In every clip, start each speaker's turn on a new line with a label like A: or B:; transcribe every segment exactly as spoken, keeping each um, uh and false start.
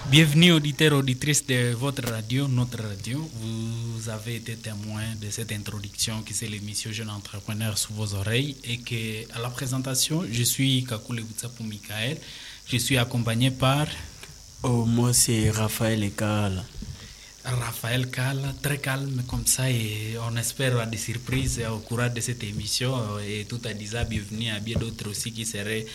A: Bienvenue auditeurs, auditrices de votre radio, notre radio. Vous avez été témoin de cette introduction qui c'est l'émission Jeune Entrepreneur sous vos oreilles et que à la présentation, je suis Kakule Boutsapu Michael. Je suis accompagné par...
B: Oh, moi c'est Raphaël Kala.
A: Raphaël Kala, très calme comme ça et on espère des surprises au cours de cette émission et tout à déjà bienvenue à bien d'autres aussi qui seraient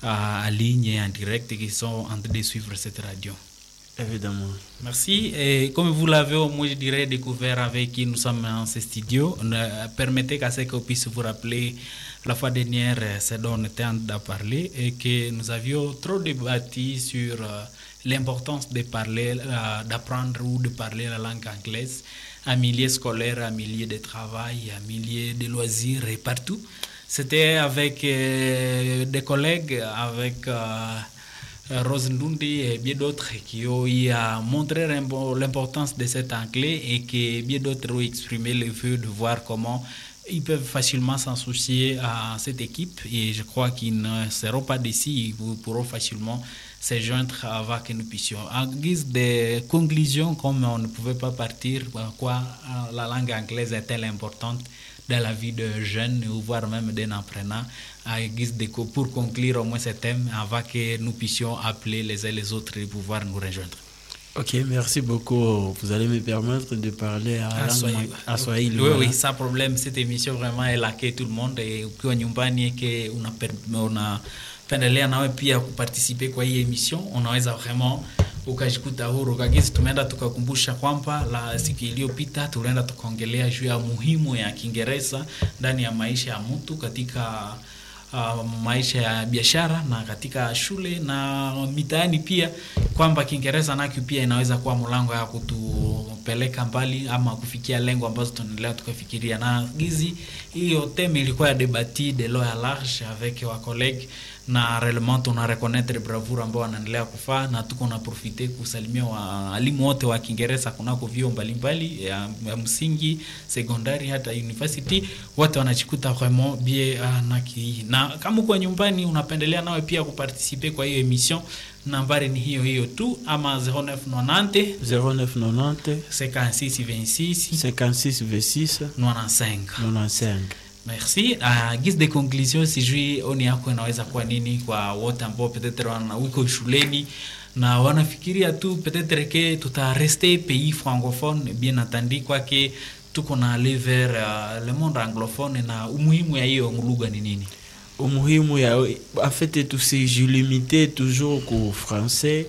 A: en ligne et en direct et qui sont en train de suivre cette radio.
B: Évidemment.
A: Merci. Et comme vous l'avez au moins, je dirais, découvert avec qui nous sommes en ce studio, permettez qu'à ce qu'on puisse vous rappeler la fois dernière ce dont on était en train de parler et que nous avions trop débattu sur l'importance de parler, d'apprendre ou de parler la langue anglaise à milieu scolaire, à milieu de travail, à milieu de loisirs et partout. C'était avec euh, des collègues, avec... Euh, Rose Ndundi et bien d'autres qui ont montré l'importance de cet anglais et que bien d'autres ont exprimé le vœu de voir comment ils peuvent facilement s'associer à cette équipe et je crois qu'ils ne seront pas d'ici, ils pourront facilement se joindre avant que nous puissions. En guise de conclusion, comme on ne pouvait pas partir, quoi la langue anglaise est-elle importante dans la vie de jeunes ou voire même d'un apprenant, à guise de pour conclure au moins ce thème avant que nous puissions appeler les uns les autres et pouvoir nous rejoindre.
B: Ok, merci beaucoup. Vous allez me permettre de parler à, à, langue, à Swahili.
A: Oui, voilà. Oui, sans problème. Cette émission vraiment est laquée tout le monde et ukiwa nyumbani que una una pendelea nawe pia kuparticiper kwa hii emission, unaweza vraiment ukajikuta huru. Kagisi tumeenda tukakumbusha kwamba la siku iliyopita tulienda tukaongelea juu ya muhimu ya Kiingereza ndani ya maisha ya mtu katika uh, maisha ya biashara na katika shule na mitaani pia, kwamba Kiingereza nako pia inaweza kuwa mlango ya kutupeleka mbali ama kufikia lengo ambazo tunaendelea tukafikiria. Na gizi hiyo theme ilikuwa ya debati de lo ya large avec wa collègues na réellement on a reconnaître bravoure ambao wanaendelea kufaa na tuko na profiter kusalimia walimu wote wa Kiingereza kunako vio mbalimbali ya, ya msingi, sekondari hata university, wote wanachikuta vraiment bien na ki. Na kama uko nyumbani unapendelea nawe pia kuparticiper kwa hiyo emission, nambari ni hiyo hiyo tu ama zero neuf nonante
B: zero neuf nonante
A: cinquante-six vingt-six
B: cinquante-six vingt-six
A: quatre-vingt-quinze
B: quatre-vingt-quinze.
A: Merci. Uh, guise de conclusion, sijui oni yako inaweza kuwa nini kwa wote ambao peut-être wana uko shuleni na wanafikiria tu peut-être que tutarester pays francophone, bien entendu kwa que tuko na aller vers uh, le monde anglophone, na umuhimu ya hiyo lugha ni nini?
B: Umuhimu ya en fait tout c'est je limité toujours au français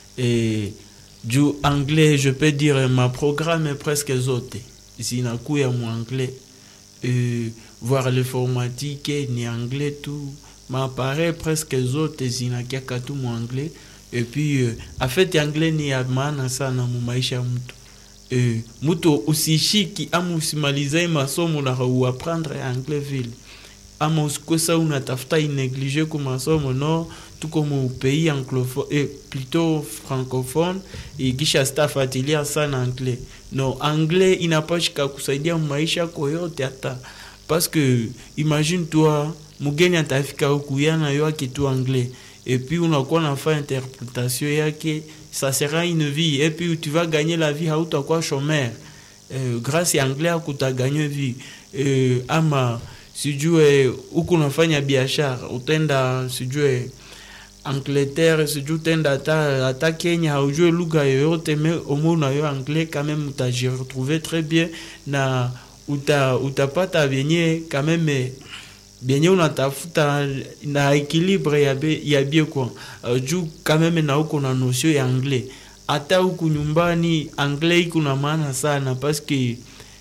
B: et du anglais, je peux dire ma programme est presque zote. Zinakuya mu anglais. Euh, voir l'informatique ni anglais tout m'apparaît presque zote zinakiaka tu mu anglais et puis euh, en fait anglais ni ya maana sana mu maisha mtu euh, mtu usishiki ama usimalize masomo na uapprendre anglais vile ama usikosa unatafuta inégliger kwa masomo no tuko mu pays anglophone et plutôt francophone et kisha staffatilia sana anglais no anglais inapashika kusaidia maisha koyote hata parce que imagine toi mugeni atafika huku yana yoaki tu anglais et puis unakuwa na faire interprétation yake, ça sera une vie et puis tu vas gagner la vie hautakuwa chômeur euh, grâce à anglais akuta gagner vie euh, ama sijue huku unafanya biashara utenda sijue Angleterre, sijue utenda ata, ata Kenya haujue lugha yoyote mais au moins unayo anglais quand même utaji retrouver très bien na uta utapata benye quand même benye unatafuta na équilibre ya be, ya bien quoi uh, juu quand même na uko na notion ya anglais hata huku nyumbani anglais iko na maana sana parce que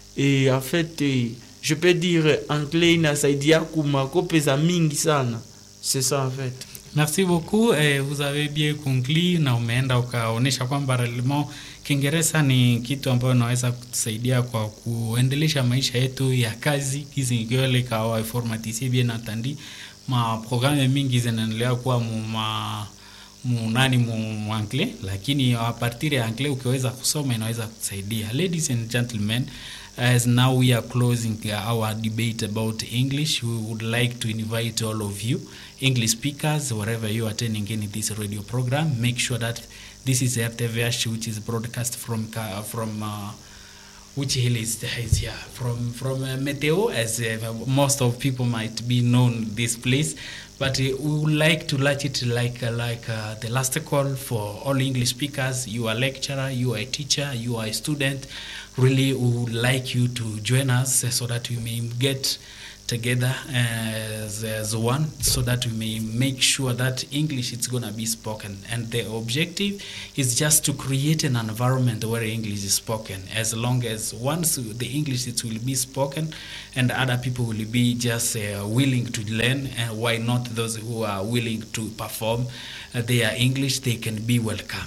B: et en fait et, je peux dire anglais inasaidia kumako pesa mingi sana, c'est ça en fait.
A: Merci beaucoup. Eh, vous avez bien conclu na umeenda ukaonesha kwamba réellement Kiingereza ni kitu ambacho naweza kutusaidia kwa kuendelesha maisha yetu ya kazi hizi ngole kwa informaticien bien entendu. Ma programme mingi zinaendelea kuwa mu ma mu nani mu anglais, lakini a partir ya anglais ukiweza kusoma inaweza kusaidia. Ladies and gentlemen, as now we are closing our debate about English, we would like to invite all of you English speakers, wherever you are attending in this radio program, make sure that This is R T V H, which is broadcast from from uh, which hill is, is here from from uh, Meteo, as uh, most of people might be known this place, but uh, we would like to launch it like uh, like uh, the last call for all English speakers. You are a lecturer, you are a teacher, you are a student. Really, we would like you to join us uh, so that we may get together as, as one, so that we may make sure that English is going to be spoken. And the objective is just to create an environment where English is spoken. As long as once the English it will be spoken and other people will be just uh, willing to learn, and why not those who are willing to perform uh, their English, they can be welcome.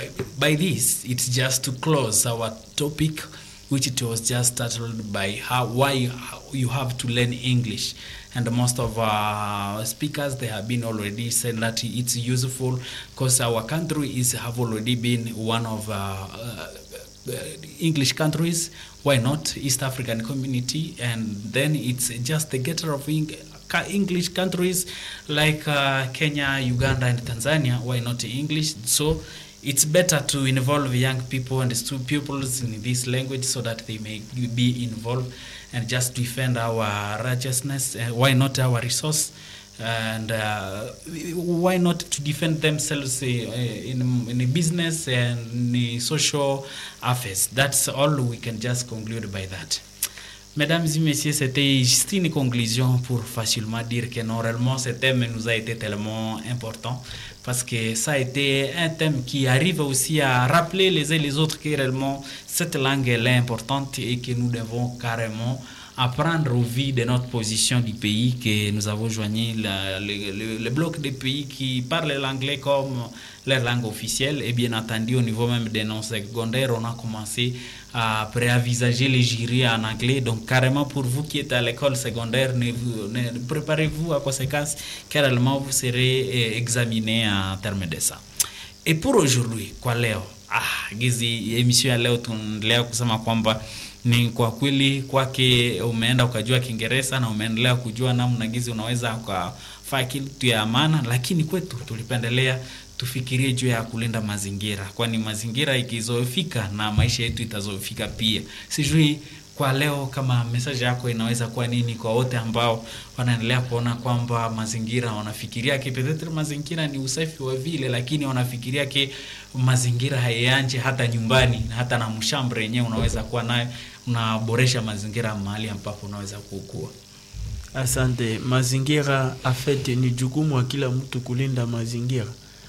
A: By this, it's just to close our topic, which it was just titled by how why you have to learn English. And most of our speakers, they have been already said that it's useful because our country is have already been one of uh, uh, English countries. Why not East African community? And then it's just the getter of English countries like uh, Kenya, Uganda, and Tanzania. Why not English? So it's better to involve young people and student pupils in this language so that they may be involved and just defend our righteousness. Uh, why not our resource? And uh, why not to defend themselves uh, in, in business and in social affairs? That's all we can just conclude by that. Mesdames et messieurs, c'était juste une conclusion pour facilement dire que normalement ce thème nous a été tellement important parce que ça a été un thème qui arrive aussi à rappeler les uns les autres que réellement cette langue elle est importante et que nous devons carrément apprendre au vu de notre position du pays, que nous avons joigné le, le, le bloc des pays qui parlent l'anglais comme leur langue officielle. Et bien entendu, au niveau même de nos secondaires, on a commencé à préenvisager les jurys en anglais. Donc carrément, pour vous qui êtes à l'école secondaire, ne vous, ne, préparez-vous à conséquence, car réellement vous serez examiné en termes de ça. Et pour aujourd'hui, kwa leo, ah, gizi emission ya leo tunaendelea kusema kwamba ni kwa kweli kwake umeenda ukajua Kiingereza na umeendelea kujua namna gizi unaweza ukafanya kitu ya maana, lakini kwetu tulipendelea tufikirie juu ya kulinda mazingira, kwani mazingira ikizoefika na maisha yetu itazoefika pia. Sijui kwa leo kama message yako inaweza kuwa nini kwa wote ambao wanaendelea kuona kwamba mazingira, wanafikiria kipekee mazingira ni usafi wa vile, lakini wanafikiria ke mazingira hayanje hata nyumbani, hata na mshambre yenyewe unaweza kuwa nayo, unaboresha mazingira mahali ambapo unaweza kukua.
B: Asante. Mazingira afete ni jukumu wa kila mtu kulinda mazingira.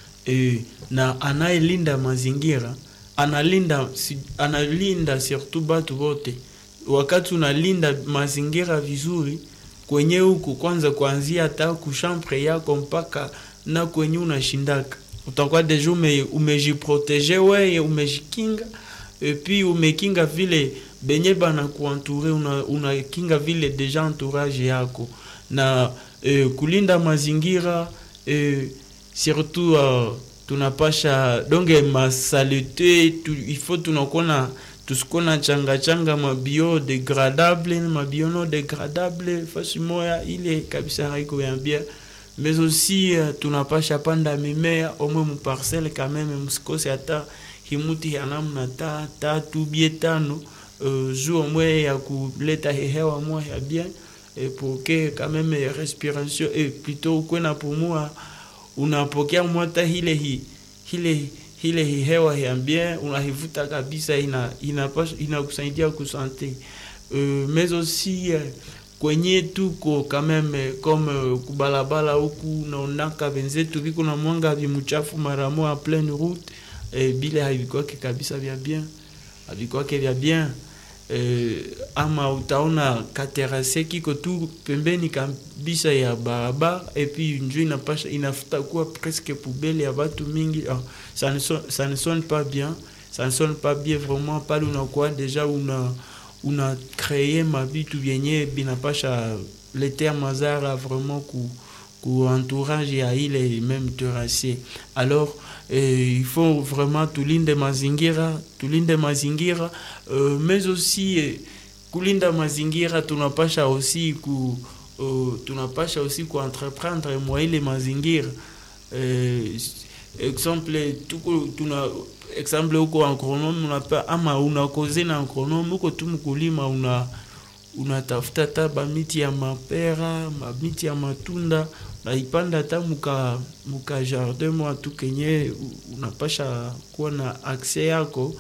B: E, na anayelinda mazingira analinda analinda surtout batu wote. Wakati unalinda mazingira vizuri kwenye huku, kwanza kuanzia hata kushambre yako mpaka na kwenye unashindaka, utakuwa deja ume, umejiproteger wewe, umejikinga, et puis umekinga vile benye bana kuentoure, una unakinga vile deja entourage yako. Na e, kulinda mazingira e, surtout uh, tunapasha donge masalite tu, il faut tunakona tusikona changa changa mabiodegradable mabionodegradable fasi moya ile kabisa haiko ya bien. Mais aussi uh, tunapasha panda mimea omwe mu parcelle quand même msikose hata himuti ya namna ta tatu bietano uh, jour mwe ya kuleta hewa mwa ya bien, et pour que quand même respiration et plutôt kwena pumua unapokea mwata hile hi hile hile hewa ya bien unahivuta kabisa, ina inapasha inakusaidia kusante. Euh, mais aussi euh, kwenye tuko quand même comme euh, kubalabala huku naonaka benzetu biko na mwanga bimuchafu maramo en pleine route, et bile habikwake kabisa vya bien, habikwake vya bien. Euh, ama utaona katerase kiko tu pembeni kabisa ya barabara, et puis njoo inapasha inafuta kuwa presque poubelle ya batu mingi. Oh, ça ne sonne, ça ne sonne pas bien, ça ne sonne pas bien vraiment. Pale unakuwa deja una una créer mabitu vyenye binapasha leter mazara vraiment ku ku entourage ya ile même terrasse. Alors eh, il faut vraiment tulinde mazingira, tulinde mazingira, euh, mais aussi eh, kulinda mazingira tunapasha aussi ku uh, tunapasha aussi ku entreprendre mwa ile mazingira. Eh, exemple tuko tuna exemple huko agronome unapa ama unakoze na agronome huko tu mkulima una unatafuta taba miti ya mapera, miti ya matunda, unaipanda hata muka muka jardin mwa tu kenye unapasha kuwa na accès yako